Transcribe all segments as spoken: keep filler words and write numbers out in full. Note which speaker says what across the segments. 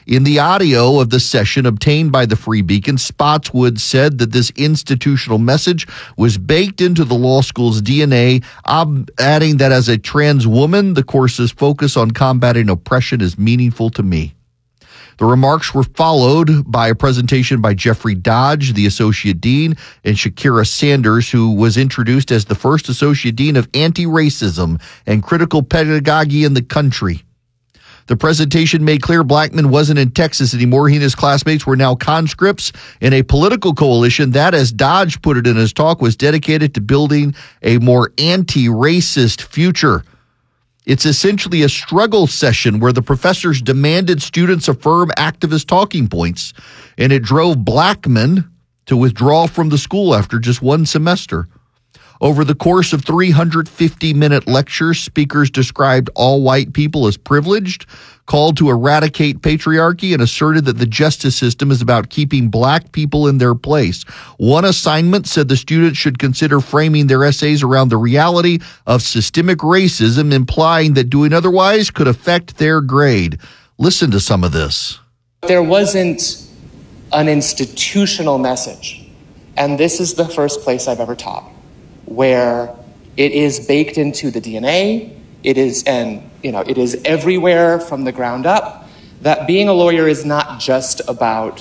Speaker 1: In the audio of the session obtained by the Free Beacon, Spotswood said that this institutional message was baked into the law school's D N A, adding that as a trans woman, the course's focus on combating oppression is meaningful to me. The remarks were followed by a presentation by Jeffrey Dodge, the Associate Dean, and Shakira Sanders, who was introduced as the first Associate Dean of Anti-Racism and Critical Pedagogy in the country. The presentation made clear Blackman wasn't in Texas anymore. He and his classmates were now conscripts in a political coalition that, as Dodge put it in his talk, was dedicated to building a more anti-racist future. It's essentially a struggle session where the professors demanded students affirm activist talking points, and it drove Blackman to withdraw from the school after just one semester. Over the course of three hundred fifty minute lectures, speakers described all white people as privileged, called to eradicate patriarchy, and asserted that the justice system is about keeping black people in their place. One assignment said the students should consider framing their essays around the reality of systemic racism, implying that doing otherwise could affect their grade. Listen to some of this.
Speaker 2: There wasn't an institutional message, and this is the first place I've ever taught, where it is baked into the D N A, it is, and you know, it is everywhere from the ground up, that being a lawyer is not just about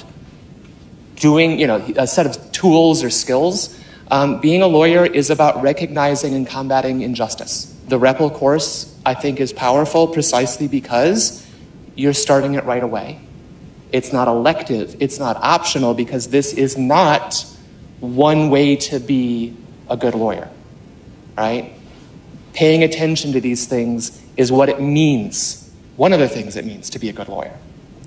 Speaker 2: doing, you know, a set of tools or skills. Um, being a lawyer is about recognizing and combating injustice. The R E P L course, I think, is powerful precisely because you're starting it right away. It's not elective, it's not optional, because this is not one way to be a good lawyer, right? Paying attention to these things is what it means, one of the things it means to be a good lawyer.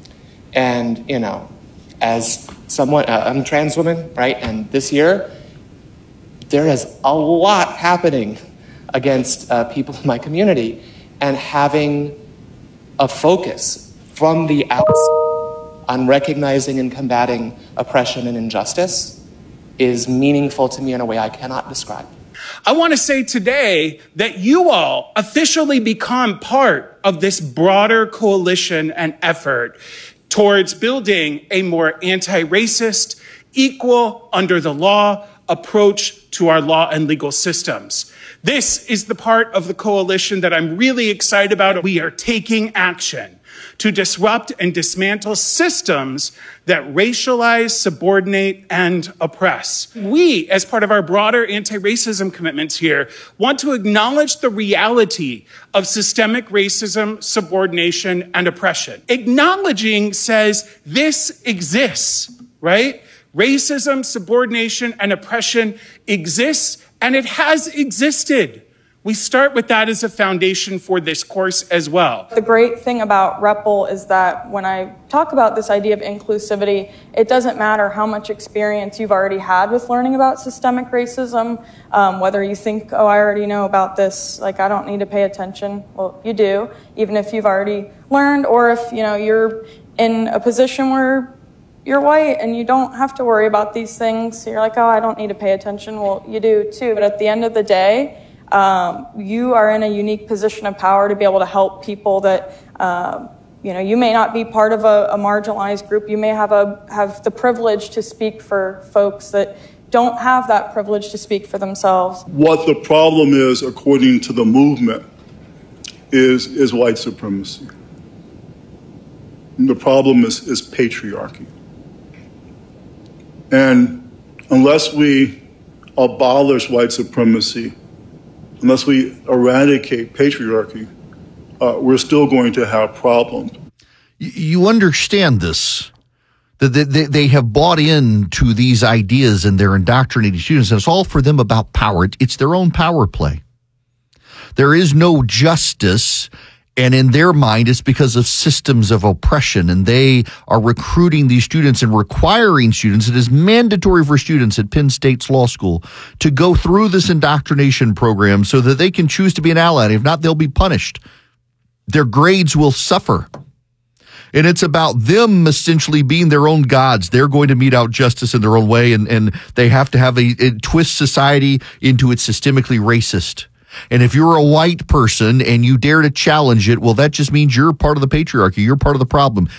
Speaker 2: And, you know, as someone, uh, I'm a trans woman, right? And this year, there is a lot happening against uh, people in my community, and having a focus from the outset on recognizing and combating oppression and injustice is meaningful to me in a way I cannot describe.
Speaker 3: I want to say today that you all officially become part of this broader coalition and effort towards building a more anti-racist, equal, under the law approach to our law and legal systems. This is the part of the coalition that I'm really excited about. We are taking action to disrupt and dismantle systems that racialize, subordinate, and oppress. We, as part of our broader anti-racism commitments here, want to acknowledge the reality of systemic racism, subordination, and oppression. Acknowledging says this exists, right? Racism, subordination, and oppression exists, and it has existed. We start with that as a foundation for this course as well.
Speaker 4: The great thing about R E P L is that when I talk about this idea of inclusivity, it doesn't matter how much experience you've already had with learning about systemic racism, um, whether you think, oh, I already know about this, like I don't need to pay attention. Well, you do, even if you've already learned, or if you know you're in a position where you're white and you don't have to worry about these things. You're like, oh, I don't need to pay attention. Well, you do too. But at the end of the day, Um, you are in a unique position of power to be able to help people that, uh, you know, you may not be part of a, a marginalized group. You may have a have the privilege to speak for folks that don't have that privilege to speak for themselves.
Speaker 5: What the problem is, according to the movement, is is white supremacy. And the problem is, is patriarchy. And unless we abolish white supremacy, unless we eradicate patriarchy, uh, we're still going to have problems.
Speaker 1: You understand this, that they, they have bought into these ideas and they're indoctrinating students, and it's all for them about power. It's their own power play. There is no justice, and in their mind, it's because of systems of oppression, and they are recruiting these students and requiring students. It is mandatory for students at Penn State's law school to go through this indoctrination program so that they can choose to be an ally. If not, they'll be punished. Their grades will suffer. And it's about them essentially being their own gods. They're going to mete out justice in their own way, and, and they have to have a, a twist society into its systemically racist. And if you're a white person and you dare to challenge it, well, that just means you're part of the patriarchy. You're part of the problem.